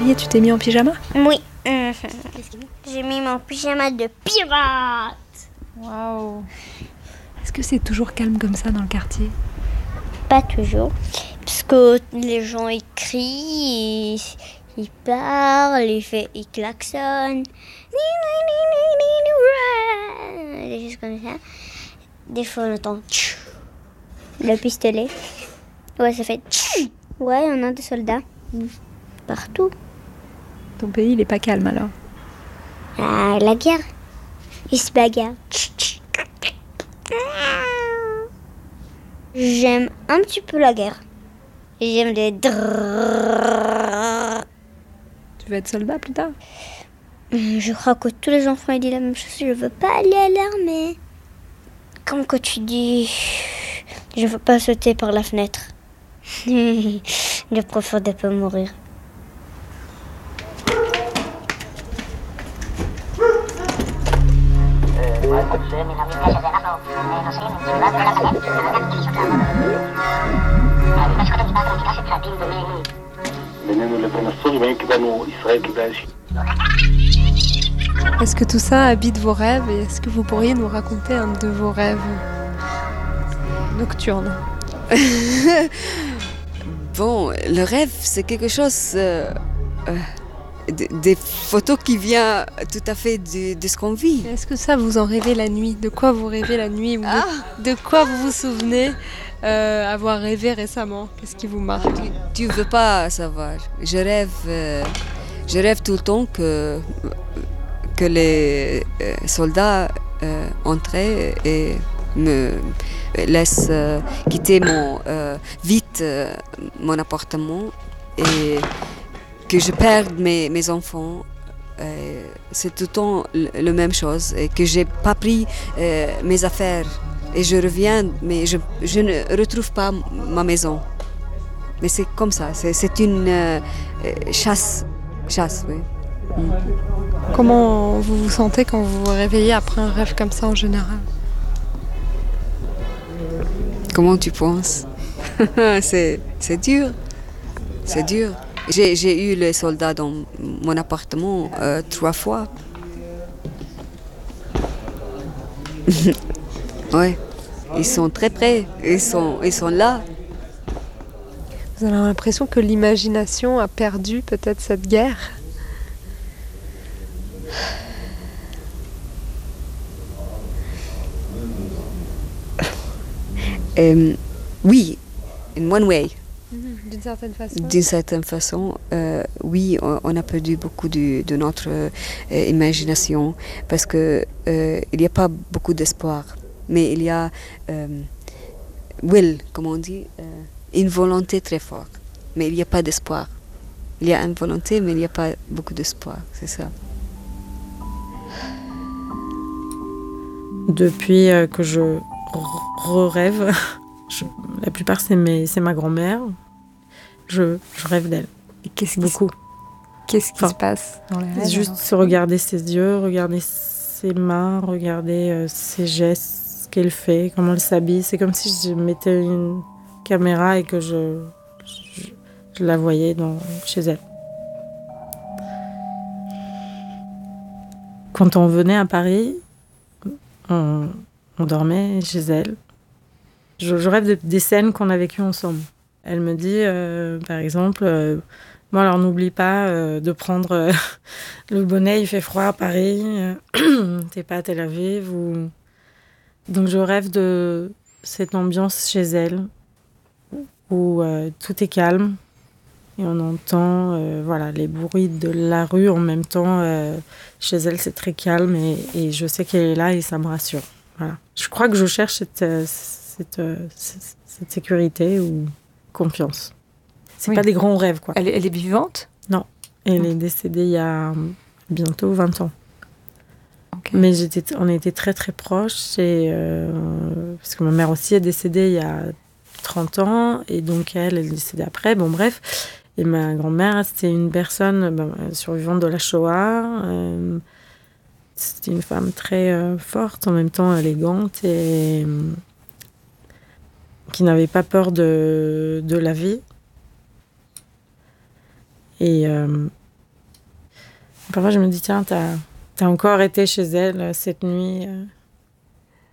y est, tu t'es mis en pyjama ? Oui. J'ai mis mon pyjama de pirate. Waouh. Est-ce que c'est toujours calme comme ça dans le quartier ? Pas toujours. Parce que les gens ils crient, ils parlent, ils klaxonnent. Des choses comme ça. Des fois on entend le pistolet. Ouais, ça fait. Ouais, on a des soldats partout. Ton pays, il est pas calme alors ? Ah, la guerre. Ils se bagarrent. J'aime un petit peu la guerre. J'aime les drrrr. Tu veux être soldat plus tard ? Je crois que tous les enfants ils disent la même chose. Je veux pas aller à l'armée. Comme que tu dis, je veux pas sauter par la fenêtre. Je préfère de pas mourir. Est-ce que tout ça habite vos rêves et est-ce que vous pourriez nous raconter un de vos rêves nocturnes ? Bon, le rêve, c'est quelque chose... des photos qui viennent tout à fait de ce qu'on vit. Est-ce que ça, vous en rêvez la nuit ? De quoi vous rêvez la nuit ? De quoi vous vous souvenez avoir rêvé récemment ? Qu'est-ce qui vous marque ? Tu veux pas savoir. Je rêve tout le temps que les soldats entrent et me laissent quitter vite mon appartement et que je perde mes enfants. C'est tout le temps la même chose et que j'ai pas pris mes affaires et je reviens mais je ne retrouve pas ma maison. Mais c'est comme ça, c'est une chasse, oui. Comment vous vous sentez quand vous vous réveillez après un rêve comme ça en général ? Comment tu penses ? C'est dur, c'est dur. J'ai eu les soldats dans mon appartement 3 fois. Ouais, ils sont très près, ils sont là. Vous avez l'impression que l'imagination a perdu peut-être cette guerre ? Oui, in one way. D'une certaine façon. D'une certaine façon, oui, on a perdu beaucoup de notre imagination parce que il n'y a pas beaucoup d'espoir, mais il y a comme on dit, une volonté très forte, mais il n'y a pas d'espoir. Il y a une volonté, mais il n'y a pas beaucoup d'espoir, c'est ça. Depuis que je rêve, la plupart c'est ma grand-mère. Je rêve d'elle. Et qu'est-ce qui se passe dans les rêves ? Juste regarder ses yeux, regarder ses mains, regarder ses gestes, ce qu'elle fait, comment elle s'habille. C'est comme si je mettais une caméra et que je la voyais chez elle. Quand on venait à Paris, on dormait chez elle. Je rêve des scènes qu'on a vécues ensemble. Elle me dit, par exemple, moi alors n'oublie pas de prendre le bonnet, il fait froid à Paris, t'es pas à Tel Aviv. Donc je rêve de cette ambiance chez elle, où tout est calme, et on entend les bruits de la rue en même temps. Chez elle, c'est très calme, et je sais qu'elle est là et ça me rassure. Voilà. Je crois que je cherche cette sécurité ou confiance. C'est pas des grands rêves, quoi. Elle est vivante ? Non. Elle est décédée il y a bientôt 20 ans. Okay. Mais on était très très proches, parce que ma mère aussi est décédée il y a 30 ans, et donc elle est décédée après, bon bref. Et ma grand-mère, c'était une personne survivante de la Shoah. C'était une femme très forte, en même temps élégante, et qui n'avait pas peur de la vie. Et Parfois, je me dis, tiens, t'as encore été chez elle cette nuit.